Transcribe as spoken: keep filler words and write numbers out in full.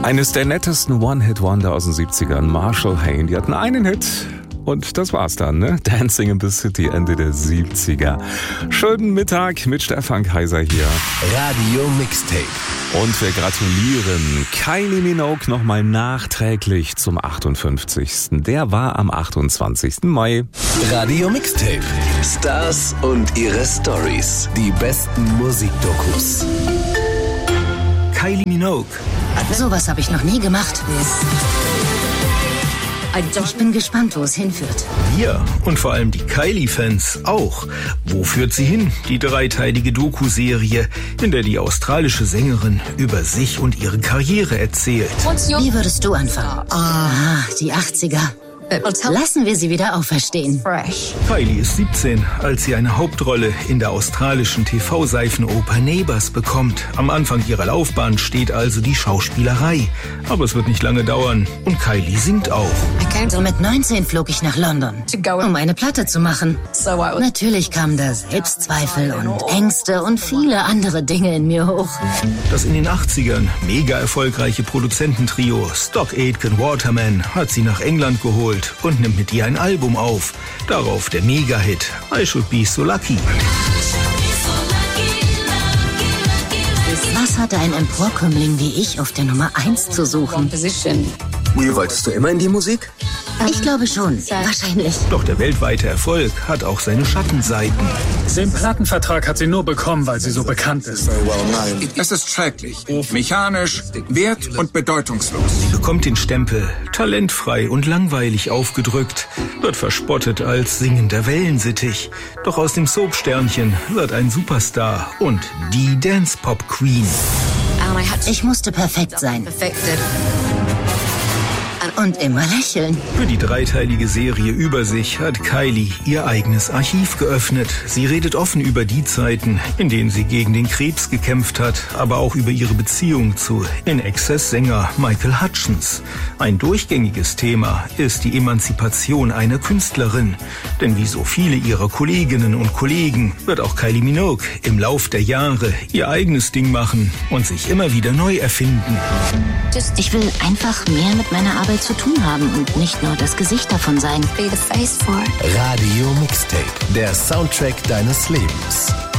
Eines der nettesten One-Hit-Wonder aus den siebzigern, Marshall Hayne. Die hatten einen Hit und das war's dann, ne? Dancing in the City, Ende der siebziger. Schönen Mittag mit Stefan Kaiser hier. Radio Mixtape. Und wir gratulieren Kylie Minogue nochmal nachträglich zum achtundfünfzigsten. Der war am achtundzwanzigsten Mai. Radio Mixtape. Stars und ihre Stories. Die besten Musikdokus. Kylie Minogue. Sowas habe ich noch nie gemacht. Ich bin gespannt, wo es hinführt. Wir und vor allem die Kylie-Fans auch. Wo führt sie hin? Die dreiteilige Doku-Serie, in der die australische Sängerin über sich und ihre Karriere erzählt. Wie würdest du anfangen? Ah, die achtziger. Lassen wir sie wieder auferstehen. Kylie ist siebzehn, als sie eine Hauptrolle in der australischen T V-Seifenoper Neighbours bekommt. Am Anfang ihrer Laufbahn steht also die Schauspielerei. Aber es wird nicht lange dauern und Kylie singt auch. So mit neunzehn flog ich nach London, um eine Platte zu machen. Natürlich kamen da Selbstzweifel und Ängste und viele andere Dinge in mir hoch. Das in den achtzigern mega erfolgreiche Produzententrio Stock Aitken Waterman hat sie nach England geholt und nimmt mit ihr ein Album auf. Darauf der Mega-Hit I Should Be So Lucky. Was hatte ein Emporkömmling wie ich auf der Nummer eins zu suchen? Wolltest du immer in die Musik? Ich glaube schon, wahrscheinlich. Doch der weltweite Erfolg hat auch seine Schattenseiten. Den Plattenvertrag hat sie nur bekommen, weil sie so bekannt ist. Es ist schrecklich, mechanisch, wert- und bedeutungslos. Sie bekommt den Stempel talentfrei und langweilig aufgedrückt, wird verspottet als singender Wellensittich. Doch aus dem Soap-Sternchen wird ein Superstar und die Dance-Pop-Queen. Ich musste perfekt sein. Und immer lächeln. Für die dreiteilige Serie über sich hat Kylie ihr eigenes Archiv geöffnet. Sie redet offen über die Zeiten, in denen sie gegen den Krebs gekämpft hat, aber auch über ihre Beziehung zu In-Excess-Sänger Michael Hutchence. Ein durchgängiges Thema ist die Emanzipation einer Künstlerin. Denn wie so viele ihrer Kolleginnen und Kollegen wird auch Kylie Minogue im Lauf der Jahre ihr eigenes Ding machen und sich immer wieder neu erfinden. Ich will einfach mehr mit meiner Arbeit zu tun haben und nicht nur das Gesicht davon sein. Radio Mixtape, der Soundtrack deines Lebens.